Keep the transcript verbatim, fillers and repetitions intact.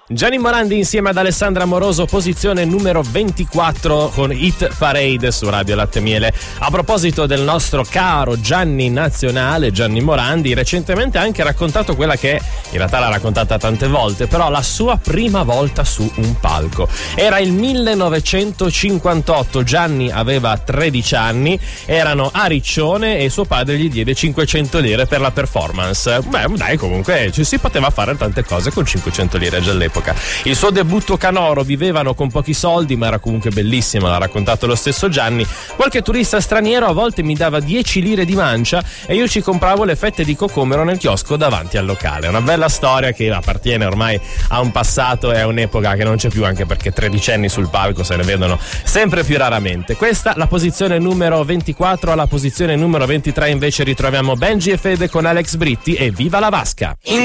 Gianni Morandi insieme ad Alessandra Moroso, posizione numero ventiquattro con Hit Parade su Radio Latte Miele. A proposito del nostro caro Gianni nazionale, Gianni Morandi, recentemente ha anche raccontato quella che in realtà l'ha raccontata tante volte, però la sua prima volta su un palco. Era il millenovecentocinquantotto, Gianni aveva tredici anni, erano a Riccione e suo padre gli diede cinquecento lire per la performance. Beh, dai, comunque ci si poteva fare tante cose con cinquecento lire già all'epoca. Il suo debutto canoro, vivevano con pochi soldi, ma era comunque bellissimo, l'ha raccontato lo stesso Gianni. Qualche turista straniero a volte mi dava dieci lire di mancia e io ci compravo le fette di cocomero nel chiosco davanti al locale. Una bella storia che appartiene ormai a un passato e a un'epoca che non c'è più, anche perché tredicenni sul palco se ne vedono sempre più raramente. Questa la posizione numero ventiquattro. Alla posizione numero ventitré invece ritroviamo Benji e Fede con Alex Britti e Viva la Vasca. In